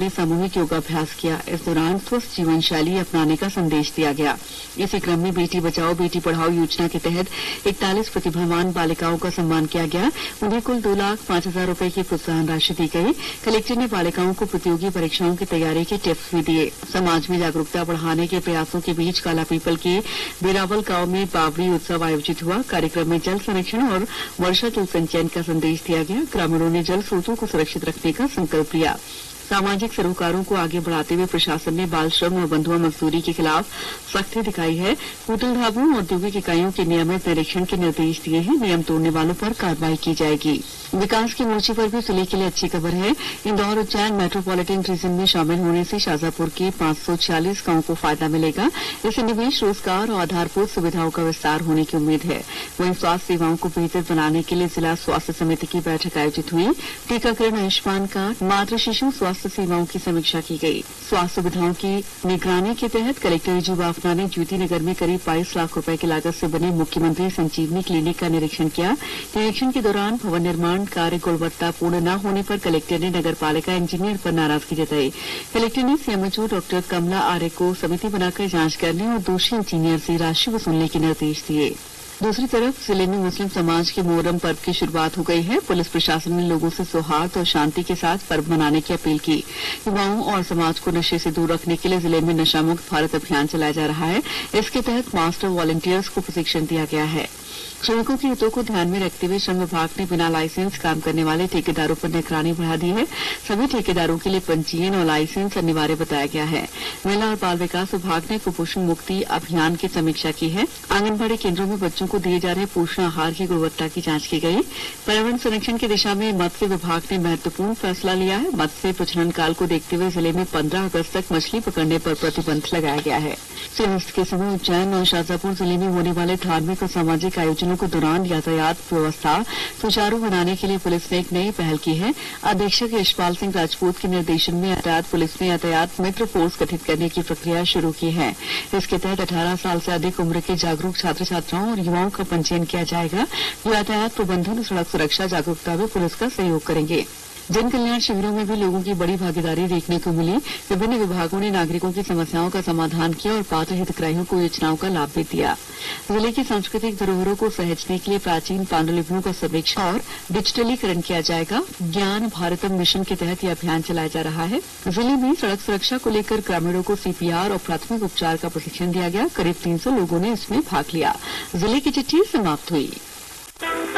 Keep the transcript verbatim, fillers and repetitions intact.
सामूहिक योगाभ्यास किया। इस दौरान स्वस्थ जीवन शैली अपनाने का संदेश दिया गया। इसी क्रम में बेटी बचाओ बेटी पढ़ाओ योजना के तहत इकतालीस प्रतिभावान बालिकाओं का सम्मान किया गया। उन्हें कुल दो लाख पांच हजार रूपये की प्रोत्साहन राशि दी गई। कलेक्टर ने बालिकाओं को प्रतियोगी परीक्षाओं की तैयारी के टिप्स भी दिए। समाज में जागरूकता बढ़ाने के प्रयासों के बीच कालापीपल के बेरावल गांव में बावड़ी उत्सव आयोजित हुआ। कार्यक्रम में जल संरक्षण और वर्षा जल संचयन का संदेश दिया गया। ग्रामीणों ने जल स्रोतों को सुरक्षित रखने का संकल्प लिया। सामाजिक सरोकारों को आगे बढ़ाते हुए प्रशासन ने बाल श्रम और बंधुआ मजदूरी के खिलाफ सख्ती दिखाई है। होटल ढाबों औद्योगिक इकाइयों के नियमित निरीक्षण के निर्देश दिए हैं। नियम तोड़ने वालों पर कार्रवाई की जाएगी। विकास के मोर्चे पर भी जिले के लिए अच्छी खबर है। इंदौर उज्जैन मेट्रोपॉलिटन रीजन में शामिल होने से शाजापुर के पांच सौ छियालीस गांवों को फायदा मिलेगा। इससे निवेश, रोजगार और आधारभूत सुविधाओं का विस्तार होने की उम्मीद है। वहीं स्वास्थ्य सेवाओं को बेहतर बनाने के लिए जिला स्वास्थ्य समिति की बैठक आयोजित हुई। टीकाकरण, आयुष्मान कार्ड, मातृ शिशु स्वास्थ्य सेवाओं की समीक्षा की गई। स्वास्थ्य सुविधाओं की निगरानी के तहत कलेक्टर रिजू बाफना ने ज्योति नगर में करीब बाईस लाख रुपए की लागत से बने मुख्यमंत्री संजीवनी क्लिनिक का निरीक्षण किया। निरीक्षण के दौरान भवन निर्माण कार्य गुणवत्तापूर्ण न होने पर कलेक्टर ने नगरपालिका इंजीनियर पर नाराजगी जताई। कलेक्टर ने सीएमएचओ डॉक्टर कमला आर्य को समिति बनाकर जांच करने और दोषी इंजीनियर से राशि वसूलने के निर्देश दिए। दूसरी तरफ जिले में मुस्लिम समाज के मोहर्रम पर्व की शुरुआत हो गई है। पुलिस प्रशासन ने लोगों से सौहार्द और शांति के साथ पर्व मनाने की अपील की। युवाओं और समाज को नशे से दूर रखने के लिए जिले में नशा मुक्त भारत अभियान चलाया जा रहा है। इसके तहत मास्टर वॉलंटियर्स को प्रशिक्षण दिया गया है। श्रमिकों के हितों को ध्यान में रखते हुए श्रम विभाग ने बिना लाइसेंस काम करने वाले ठेकेदारों पर निगरानी बढ़ा दी है। सभी ठेकेदारों के लिए पंजीयन और लाइसेंस अनिवार्य बताया गया है। महिला और बाल विकास विभाग ने कुपोषण मुक्ति अभियान की समीक्षा की है। आंगनबाड़ी केंद्रों में बच्चों को दिए जा रहे पोषण आहार की गुणवत्ता की जांच की गई। पर्यावरण संरक्षण की दिशा में मत्स्य विभाग ने महत्वपूर्ण फैसला लिया है। मत्स्य प्रजनन काल को देखते हुए जिले में पंद्रह अगस्त तक मछली पकड़ने पर प्रतिबंध लगाया गया है। सूर्यास्त के समय उज्जैन और शाजापुर जिले में होने वाले धार्मिक और सामाजिक आयोजनों के दौरान यातायात व्यवस्था सुचारू बनाने के लिए पुलिस ने एक नई पहल की है। अधीक्षक यशपाल सिंह राजपूत के निर्देशन में यातायात पुलिस ने यातायात मित्र फोर्स गठित करने की प्रक्रिया शुरू की है। इसके तहत अठारह साल से अधिक उम्र के जागरूक छात्र छात्राओं और युवाओं का पंजीयन किया जाएगा, जो यातायात प्रबंधन और सड़क सुरक्षा जागरूकता में पुलिस का सहयोग करेंगे। जन कल्याण शिविरों में भी लोगों की बड़ी भागीदारी देखने को मिली। विभिन्न विभागों ने नागरिकों की समस्याओं का समाधान किया और पात्र हितग्राहियों को योजनाओं का लाभ भी दिया। जिले की सांस्कृतिक धरोहरों को सहेजने के लिए प्राचीन पांडुलिपियों का सर्वेक्षण और डिजिटलीकरण किया जाएगा। ज्ञान भारतम मिशन के तहत यह अभियान चलाया जा रहा है। जिले में सड़क सुरक्षा को लेकर ग्रामीणों को सीपीआर और प्राथमिक उपचार का प्रशिक्षण दिया गया। करीब तीन सौ लोगों ने इसमें भाग लिया। जिले की चिट्ठी समाप्त हुई।